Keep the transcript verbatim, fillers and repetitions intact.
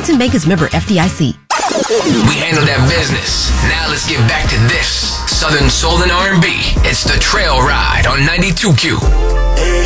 Huntington Bank is member F D I C. We handle that business. Now let's get back to this. Southern Soul and R and B. It's The Trail Ride on ninety-two Q.